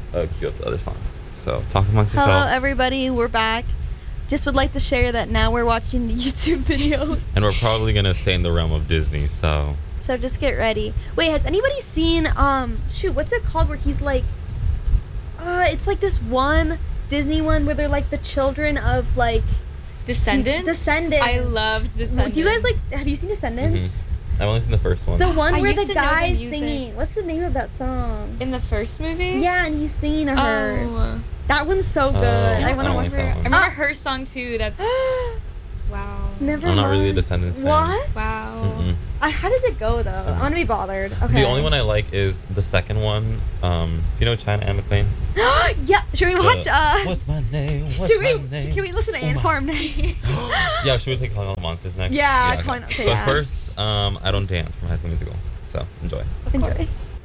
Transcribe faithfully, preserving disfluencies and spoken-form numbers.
uh, cue up the other song. So talk amongst Hello, yourselves. everybody. We're back. Just would like to share that now we're watching the YouTube videos. And we're probably gonna stay in the realm of Disney. So So just get ready. Wait, has anybody seen um shoot, what's it called where he's like uh it's like this one Disney one where they're like the children of like Descendants? Descendants. I loved Descendants. Do you guys like have you seen Descendants? mm-hmm. I've only seen the first one. The one I where used the to know the guy's music. singing. What's the name of that song? In the first movie? Yeah, and he's singing to her. Oh. That one's so good. Oh, I I want to don't watch like I that one. remember Ah. her song too. That's wow. Never I'm not really a mind. Descendants fan. What? Wow. Mm-mm. Uh, how does it go though? I want to be bothered. Okay. The only one I like is the second one. Um, do you know China Anne McClain? Yeah. Should we watch? The, Uh, What's my name? What's should my we? name? Can we listen to Oh Ant my- Farm next? Yeah, should we take Calling All the Monsters next? Yeah, okay. Calling- okay, But yeah. first, um, I Don't Dance from High School Musical. So enjoy. Of Enjoy. course.